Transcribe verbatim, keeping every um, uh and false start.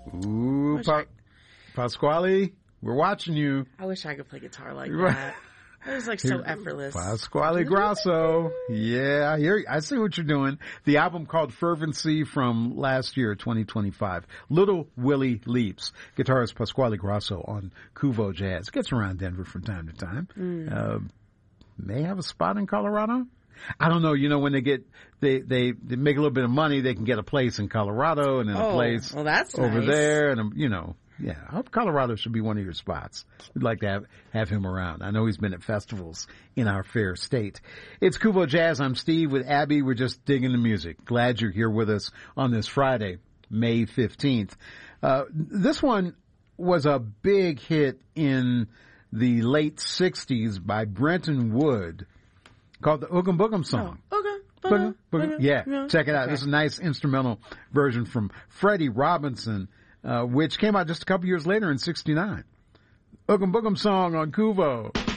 Ooh, pa- I... Pasquale, we're watching you. I wish I could play guitar like that. It was like so effortless. Pasquale Grasso. Yeah, I hear, I see what you're doing. The album called Fervency from last year, twenty twenty-five. Little Willie Leaps. Guitarist Pasquale Grasso on Kuvo Jazz. Gets around Denver from time to time. Mm. Uh, may have a spot in Colorado. I don't know. You know, when they get, they, they, they make a little bit of money, they can get a place in Colorado and then oh, a place well, that's over nice. there. And, you know. Yeah, I hope Colorado should be one of your spots. We'd like to have, have him around. I know he's been at festivals in our fair state. It's Kuvo Jazz. I'm Steve with Abby. We're just digging the music. Glad you're here with us on this Friday, May fifteenth. Uh, this one was a big hit in the late sixties by Brenton Wood called the Oogum Boogum song. Oh, okay. Boogum, boogum. Yeah, yeah, check it out. Okay. This is a nice instrumental version from Freddie Robinson. Uh, which came out just a couple years later in sixty-nine. Oogum Boogum song on Kuvo.